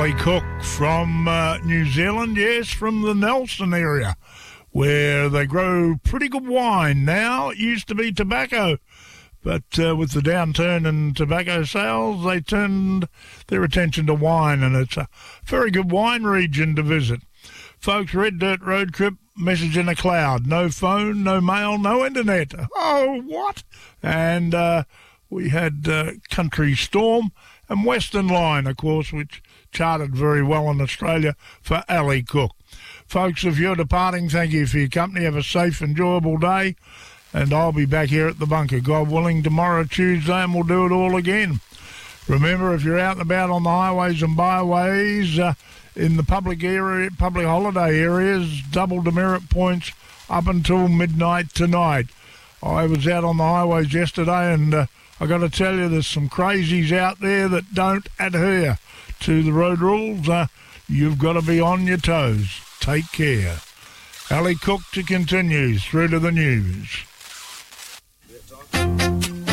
Ali Cook from New Zealand, yes, from the Nelson area, where they grow pretty good wine now. It used to be tobacco, but with the downturn in tobacco sales, they turned their attention to wine, and it's a very good wine region to visit. Folks, Red Dirt Road Trip, message in a cloud. No phone, no mail, no internet. Oh, what? And we had Country Storm and Western Line, of course, which charted very well in Australia for Ali Cook. Folks, if you're departing, thank you for your company. Have a safe, enjoyable day, and I'll be back here at the bunker, God willing, tomorrow, Tuesday, and we'll do it all again. Remember, if you're out and about on the highways and byways, in the public holiday areas, double demerit points up until midnight tonight. I was out on the highways yesterday, and I got to tell you, there's some crazies out there that don't adhere to the road rules. You've got to be on your toes. Take care. Ali Cook to continue through to the news.